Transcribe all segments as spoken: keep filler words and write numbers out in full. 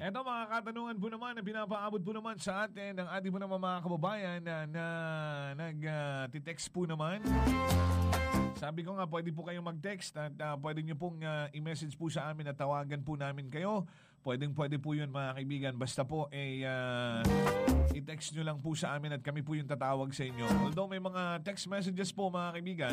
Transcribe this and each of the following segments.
Eto mga katanungan po naman na pinapaabot po naman sa atin ng ating po naman mga kababayan na, na nag-text uh, po naman. Sabi ko nga, pwede po kayong mag-text at uh, pwede nyo pong uh, i-message po sa amin at tawagan po namin kayo. Pwedeng pwede po yun mga kaibigan. Basta po eh, uh, i-text nyo lang po sa amin at kami po yung tatawag sa inyo. Although may mga text messages po mga kaibigan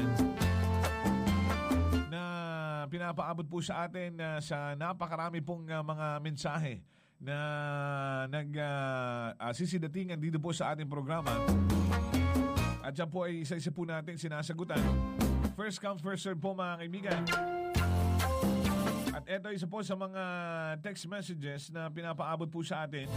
na pinapaabot po sa atin uh, sa napakarami pong uh, mga mensahe na nag-sisidatingan uh, uh, dito po sa ating programa. At dyan po ay isa-isa po natin sinasagutan. First come, first serve po mga kaibigan. At eto isa po sa mga text messages na pinapaabot po sa atin.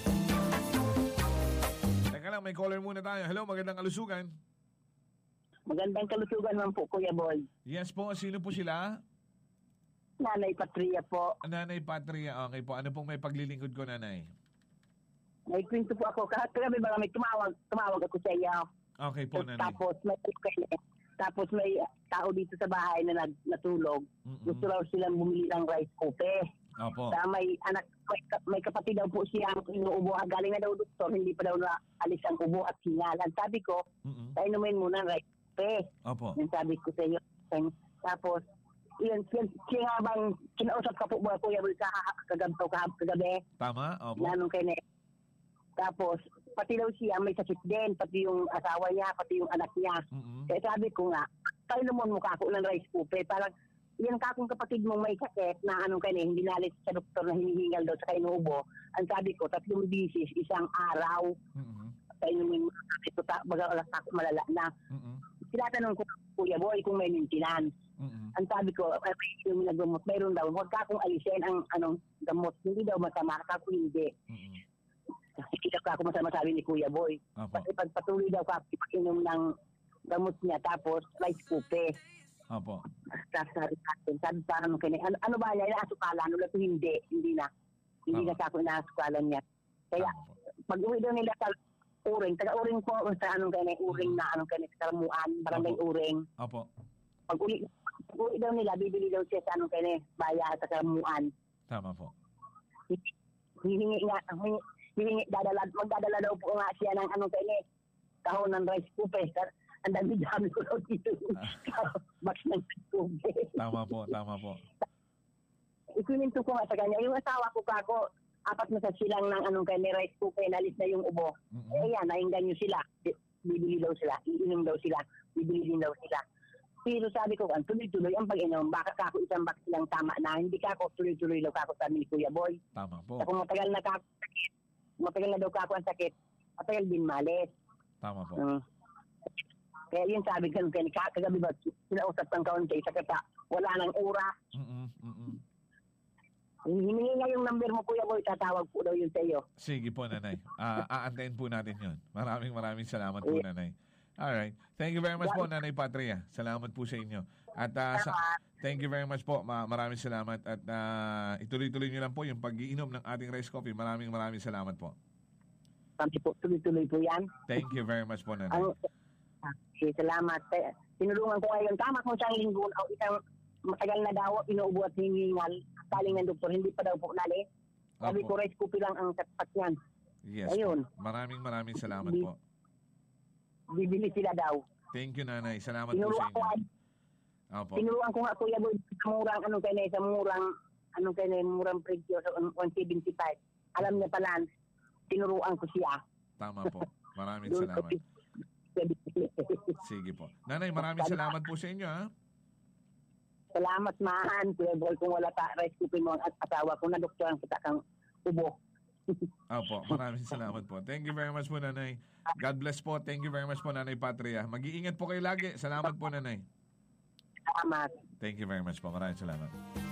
Teka lang, may caller muna tayo. Hello, magandang kalusugan. Magandang kalusugan man po, Kuya Boy. Yes po, sino po sila? Nanay Patria po. Nanay Patria, okay po. Ano pong may paglilingkod ko, Nanay? May kwento po ako. Kahit kami ba may tumawag, tumawag ako sa iyo. Okay po, Nanay. Tapos may, tapos may tao dito sa bahay na natulog. Mm-mm. Gusto raw silang bumili ng rice cooker. Opo. Sa may anak, may, may kapatid daw po siya ang inuubo. Galing na daw doktor, hindi pa daw na alis ang ubo at singalan. Sabi ko, painumin muna ng rice cooker. Opo. Yung sabi ko sa iyo. Tapos, yun, siya, siya nga bang kinausap ka po ba, Kuya Boy, kagabi, kagabi? Tama, opo. Nanong kay ne. Tapos, pati daw siya may sakit din, pati yung asawa niya, pati yung anak niya. Mm-hmm. Kaya sabi ko nga, painumin mo ka ako ng rice cooker. Parang, yan kakong kapatid mong may sakit na anong kanya, hindi nalis sa doktor na hinihingal daw sa kainuubo. Ang sabi ko, tatlong bisis, isang araw. Mm-hmm. Painumin mo ka, ito ta, baga alas ako malala na. Mm-hmm. Tinatanong ko, Kuya Boy, kung may maintenance. Mm-hmm. Ang sabi ko, ay, yung naggamot, mayroon daw, huwag ka akong alisin ang anong gamot. Hindi daw masama, kako hindi. Mm-hmm. Hindi daw ako masama, sabi ni Kuya Boy. Kasi pagpatuloy daw ako inom ng gamot niya, tapos rice cooker. Opo. Tapos sabi natin, sabi parang kanya, ano, ano ba niya, inaasukalan? Wala ito, hindi, hindi na. Hindi Opo. Na sa ako inaasukalan niya. Kaya, pag uwi daw nila sa Uring, taga-Uring po, sa anong kanya, Uring na, anong kanya, sa Kalamuan, barangay Uring. Opo. Pag uwi, pag uwi daw nila, bibili daw siya sa anong kanya, baya sa Kalamuan. Tama po. Hihingi nga, hihingi, dadala, magdadala daw po nga siya ng anong kanya, kahon ng rice cooker. Ang dami-dami ko daw dito. Box ng rice cooker. Tama po, tama po. Ikuninto ko nga sa kanya, yung asawa ko kako, apat na sa silang ng anong kanya rice cooker, nalis na yung ubo. Mm-hmm. Eh yan, nainggan nyo sila. Bibili daw sila, iinom daw sila, bibili din daw sila. Pero sabi ko, ang tuloy-tuloy ang pag-inom, baka kako isang box lang tama na, hindi kako tuloy-tuloy daw kako sabi ni Kuya Boy. Tama po. Kung matagal na kako sakit, matagal na daw kako ang sakit, matagal din malis. Tama po. Um, kaya yun sabi ko, kagabi ba, sinausap ng kaunti, sa kata, wala nang ura. Mm-mm, mm-mm. Hiningi nga yung number mo, Kuya Boy, tatawag po daw yun sa iyo. Sige po, Nanay. Uh, aantayin po natin yun. Maraming maraming salamat po, Nanay. Alright. Thank you very much po, Nanay Patria. Salamat po sa inyo. At uh, sa, thank you very much po. Ma- maraming salamat. At uh, ituloy-tuloy nyo lang po yung pag-iinom ng ating rice coffee. Maraming maraming salamat po. Kami po, tuloy-tuloy po yan. Thank you very much po, Nanay. Ang, okay, salamat. Tinulungan ko ngayon. Tama kung siyang linggo o isang matagal na daw, inuubo at hiningal. Kaling ng doktor, hindi pa daw po nali. Sabi ko, rice cookie lang ang sapat niyan. Yes. Ayun. Maraming maraming salamat Bi- po. Bibili sila daw. Thank you, Nanay. Salamat Tinuruan po sa inyo. Ko, Opo. tinuruan ko nga, Kuya Boy, sa murang, anong kaya sa murang, anong kaya murang presyo sa one seventy-five. Alam niya pala, tinuruan ko siya. Tama po. Maraming salamat. Sige po. Nanay, maraming salamat po sa inyo, ha? Salamat, Mahan. Kuya Boy, kung wala ka, rice cookie mo ang asawa ko na doktor ang kita kang ubo. Opo, maraming salamat po. Thank you very much po, Nanay. God bless po. Thank you very much po, Nanay Patria. Mag-iingat po kayo lagi. Salamat po, Nanay. Salamat. Thank you very much po. Maraming salamat.